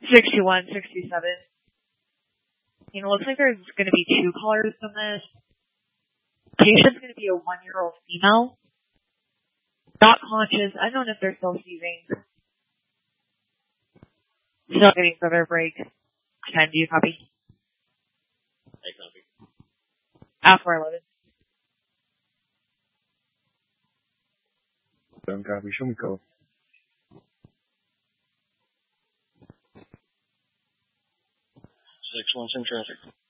62167. It looks like there's going to be two callers on this. Patient's going to be a 1-year-old female. Not conscious. I don't know if they're still seizing. Still getting further break. Time, do you copy? I copy. F411. Don't copy. Show me code. 617 traffic.